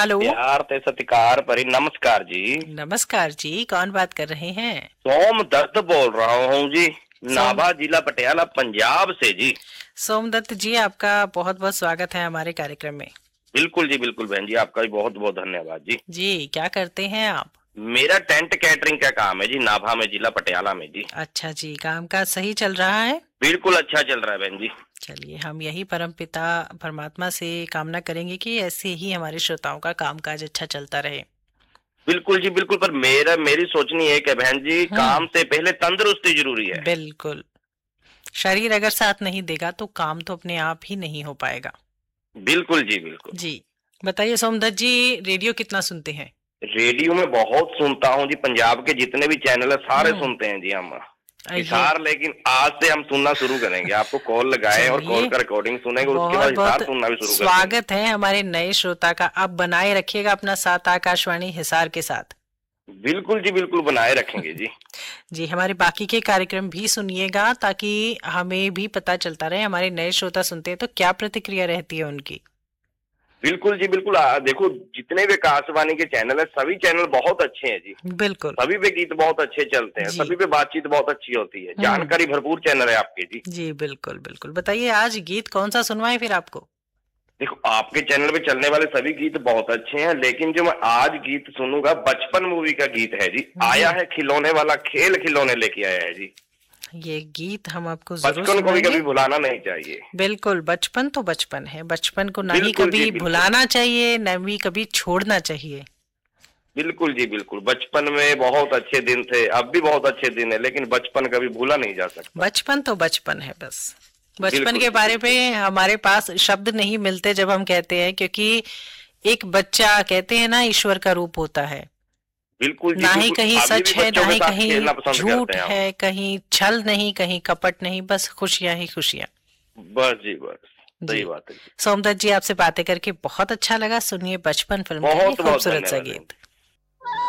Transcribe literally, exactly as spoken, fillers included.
Hello. प्यार ते सत्कार परी नमस्कार जी। नमस्कार जी, कौन बात कर रहे हैं? सोमदत्त बोल रहा हूँ जी, सोम नाभा जिला पटियाला पंजाब से जी। सोमदत्त जी, आपका बहुत बहुत स्वागत है हमारे कार्यक्रम में। बिल्कुल जी बिल्कुल बहन जी, आपका भी बहुत बहुत धन्यवाद जी। जी, क्या करते हैं आप? मेरा टेंट कैटरिंग का काम है जी, नाभा में, जिला पटियाला में जी। अच्छा जी, कामकाज सही चल रहा है? बिल्कुल अच्छा चल रहा है बहन जी। चलिए, हम यही परमपिता परमात्मा से कामना करेंगे कि ऐसे ही हमारे श्रोताओं का कामकाज अच्छा चलता रहे। बिल्कुल जी बिल्कुल, पर मेरा मेरी सोचनी है कि बहन जी, हम्म, काम से पहले तंदुरुस्ती जरूरी है। बिल्कुल। शरीर अगर साथ नहीं देगा तो काम तो अपने आप ही नहीं हो पाएगा। बिल्कुल जी बिल्कुल। जी, बताइए सोमदत्त जी, रेडियो कितना सुनते हैं? रेडियो में बहुत सुनता हूँ जी, पंजाब के जितने भी चैनल है सारे हम्म, सुनते हैं जी हम। ये हिसार, लेकिन आज से हम सुनना शुरू करेंगे। आपको कॉल लगाए और कॉल चलिए, का रिकॉर्डिंग सुनेंगे, उसके बाद बहुत बहुत हिसार सुनना भी शुरू कर देंगे। स्वागत है हमारे नए श्रोता का। आप बनाए रखिएगा अपना साथ आकाशवाणी हिसार के साथ। बिल्कुल जी बिल्कुल, बनाए रखेंगे जी। जी, हमारे बाकी के कार्यक्रम भी सुनिएगा ताकि हमें भी पता चलता रहे। हमारे नए श्रोता सुनते हैं तो क्या प्रतिक्रिया रहती है उनकी। बिल्कुल जी बिल्कुल। आ, देखो, जितने भी आकाशवाणी के चैनल है सभी चैनल बहुत अच्छे हैं जी। बिल्कुल। सभी पे गीत बहुत अच्छे चलते हैं, जी। सभी पे बातचीत बहुत अच्छी होती है, हम्म। जानकारी भरपूर चैनल है आपके जी। जी बिल्कुल बिल्कुल, बताइए आज गीत कौन सा सुनवाएं फिर आपको? देखो, आपके चैनल पे चलने वाले सभी गीत बहुत अच्छे हैं, लेकिन जो मैं आज गीत सुनूंगा बचपन मूवी का गीत है जी। जी, आया है खिलौने वाला, खेल खिलौने लेके आया है जी। ये गीत हम आपको जरूर बचपन को भी सुनाएंगे। कभी भुलाना नहीं चाहिए। बिल्कुल, बचपन तो बचपन है, बचपन को ना ही बिल्कुल जी कभी बिल्कुल। भुलाना चाहिए ना ही कभी छोड़ना चाहिए। बिल्कुल जी बिल्कुल, बचपन में बहुत अच्छे दिन थे, अब भी बहुत अच्छे दिन है, लेकिन बचपन कभी भूला नहीं जा सकता। बचपन तो बचपन है बस। बचपन बिल्कुल के जी बारे बिल्कुल। में हमारे पास शब्द नहीं मिलते जब हम कहते हैं, क्योंकि एक बच्चा कहते हैं ना ईश्वर का रूप होता है। बिल्कुल जी ना ही बिल्कुल, कहीं अभी भी सच है, ना बच्चों के ही साथ कहीं खेलना पसंद झूठ करते हैं हम। है, कहीं छल नहीं, कहीं कपट नहीं, बस खुशियां ही खुशियां। बस जी बस, जी, सही बात है जी। सोमदत्त जी, आपसे बातें करके बहुत अच्छा लगा। सुनिए बचपन फिल्म का ये बहुत बहुत खूबसूरत सा धन्यवाद। गीत।